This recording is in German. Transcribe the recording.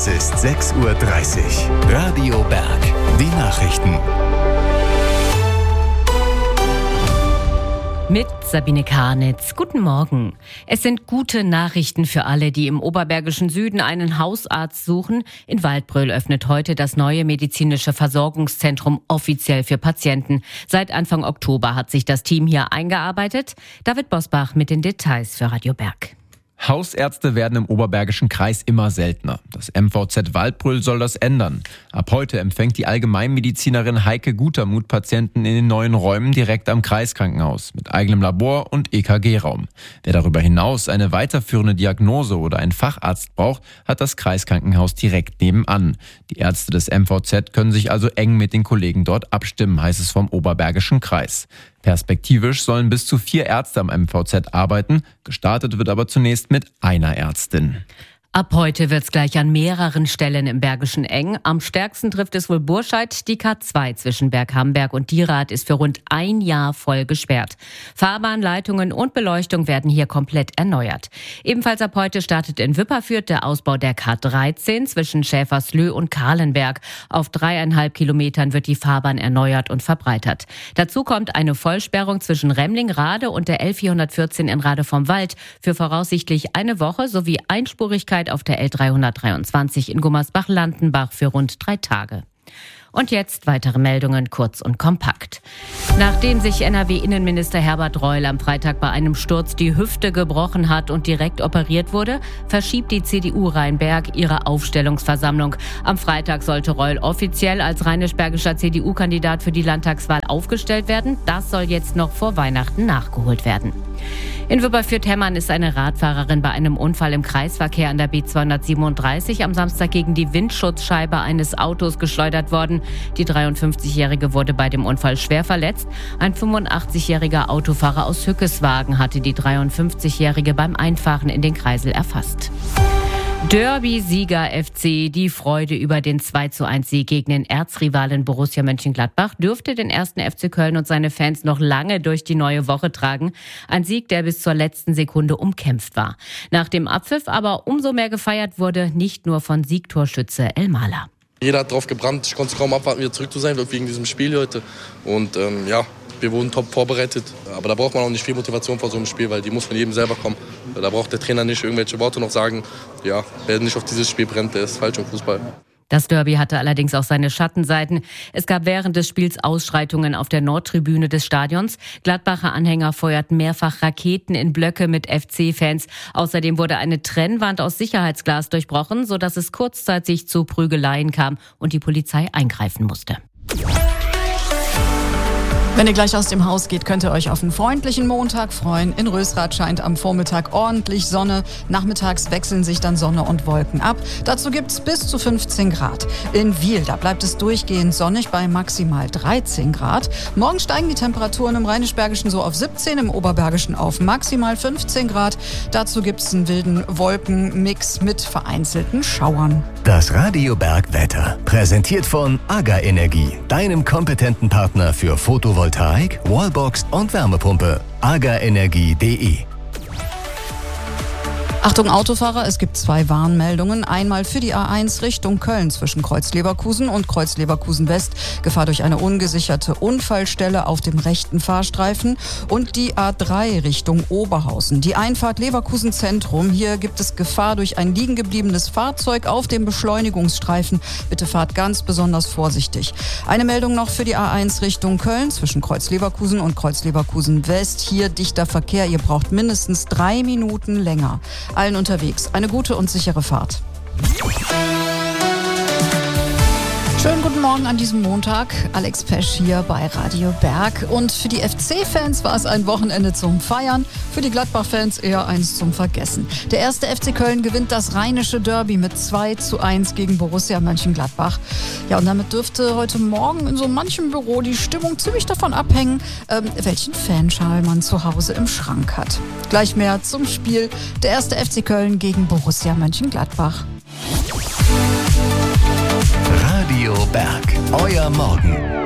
Es ist 6:30 Uhr. Radio Berg. Die Nachrichten. Mit Sabine Karnitz. Guten Morgen. Es sind gute Nachrichten für alle, die im oberbergischen Süden einen Hausarzt suchen. In Waldbröl öffnet heute das neue medizinische Versorgungszentrum offiziell für Patienten. Seit Anfang Oktober hat sich das Team hier eingearbeitet. David Bosbach mit den Details für Radio Berg. Hausärzte werden im Oberbergischen Kreis immer seltener. Das MVZ Waldbröl soll das ändern. Ab heute empfängt die Allgemeinmedizinerin Heike Gutermuth Patienten in den neuen Räumen direkt am Kreiskrankenhaus mit eigenem Labor und EKG-Raum. Wer darüber hinaus eine weiterführende Diagnose oder einen Facharzt braucht, hat das Kreiskrankenhaus direkt nebenan. Die Ärzte des MVZ können sich also eng mit den Kollegen dort abstimmen, heißt es vom Oberbergischen Kreis. Perspektivisch sollen bis zu 4 Ärzte am MVZ arbeiten. Gestartet wird aber zunächst mit einer Ärztin. Ab heute wird's gleich an mehreren Stellen im Bergischen eng. Am stärksten trifft es wohl Burscheid. Die K2 zwischen Berghamberg und Dierath ist für rund ein Jahr voll gesperrt. Fahrbahn, Leitungen und Beleuchtung werden hier komplett erneuert. Ebenfalls ab heute startet in Wipperfürth der Ausbau der K13 zwischen Schäferslö und Kahlenberg. Auf 3,5 Kilometern wird die Fahrbahn erneuert und verbreitert. Dazu kommt eine Vollsperrung zwischen Remling-Rade und der L414 in Rade vom Wald für voraussichtlich eine Woche sowie Einspurigkeit auf der L323 in Gummersbach-Landenbach für rund 3 Tage. Und jetzt weitere Meldungen kurz und kompakt. Nachdem sich NRW-Innenminister Herbert Reul am Freitag bei einem Sturz die Hüfte gebrochen hat und direkt operiert wurde, verschiebt die CDU Rheinberg ihre Aufstellungsversammlung. Am Freitag sollte Reul offiziell als rheinisch-bergischer CDU-Kandidat für die Landtagswahl aufgestellt werden. Das soll jetzt noch vor Weihnachten nachgeholt werden. In Wipperfürth-Hemmern ist eine Radfahrerin bei einem Unfall im Kreisverkehr an der B237 am Samstag gegen die Windschutzscheibe eines Autos geschleudert worden. Die 53-Jährige wurde bei dem Unfall schwer verletzt. Ein 85-jähriger Autofahrer aus Hückeswagen hatte die 53-Jährige beim Einfahren in den Kreisel erfasst. Derby-Sieger FC, die Freude über den 2:1-Sieg gegen den Erzrivalen Borussia Mönchengladbach dürfte den 1. FC Köln und seine Fans noch lange durch die neue Woche tragen. Ein Sieg, der bis zur letzten Sekunde umkämpft war. Nach dem Abpfiff aber umso mehr gefeiert wurde, nicht nur von Siegtorschütze Elmalah. Jeder hat drauf gebrannt. Ich konnte es kaum abwarten, wieder zurück zu sein wegen diesem Spiel heute. Und wir wurden top vorbereitet. Aber da braucht man auch nicht viel Motivation vor so einem Spiel, weil die muss von jedem selber kommen. Da braucht der Trainer nicht irgendwelche Worte noch sagen. Ja, wer nicht auf dieses Spiel brennt, der ist falsch im Fußball. Das Derby hatte allerdings auch seine Schattenseiten. Es gab während des Spiels Ausschreitungen auf der Nordtribüne des Stadions. Gladbacher Anhänger feuerten mehrfach Raketen in Blöcke mit FC-Fans. Außerdem wurde eine Trennwand aus Sicherheitsglas durchbrochen, sodass es kurzzeitig zu Prügeleien kam und die Polizei eingreifen musste. Wenn ihr gleich aus dem Haus geht, könnt ihr euch auf einen freundlichen Montag freuen. In Rösrath scheint am Vormittag ordentlich Sonne. Nachmittags wechseln sich dann Sonne und Wolken ab. Dazu gibt's bis zu 15 Grad. In Wiel, da bleibt es durchgehend sonnig bei maximal 13 Grad. Morgen steigen die Temperaturen im Rheinisch-Bergischen so auf 17, im Oberbergischen auf maximal 15 Grad. Dazu gibt's einen wilden Wolkenmix mit vereinzelten Schauern. Das Radio Berg Wetter. Präsentiert von AGA Energie, deinem kompetenten Partner für Photovoltaik, Wallbox und Wärmepumpe. agaenergie.de. Achtung Autofahrer, es gibt 2 Warnmeldungen. Einmal für die A1 Richtung Köln zwischen Kreuz-Leverkusen und Kreuz-Leverkusen-West. Gefahr durch eine ungesicherte Unfallstelle auf dem rechten Fahrstreifen. Und die A3 Richtung Oberhausen. Die Einfahrt Leverkusen Zentrum. Hier gibt es Gefahr durch ein liegengebliebenes Fahrzeug auf dem Beschleunigungsstreifen. Bitte fahrt ganz besonders vorsichtig. Eine Meldung noch für die A1 Richtung Köln zwischen Kreuz-Leverkusen und Kreuz-Leverkusen-West. Hier dichter Verkehr. Ihr braucht mindestens 3 Minuten länger. Allen unterwegs eine gute und sichere Fahrt. Schönen guten Morgen an diesem Montag. Alex Pesch hier bei Radio Berg. Und für die FC-Fans war es ein Wochenende zum Feiern, für die Gladbach-Fans eher eins zum Vergessen. Der 1. FC Köln gewinnt das rheinische Derby mit 2:1 gegen Borussia Mönchengladbach. Ja, und damit dürfte heute Morgen in so manchem Büro die Stimmung ziemlich davon abhängen, welchen Fanschal man zu Hause im Schrank hat. Gleich mehr zum Spiel. Der 1. FC Köln gegen Borussia Mönchengladbach. Radio Berg. Euer Morgen.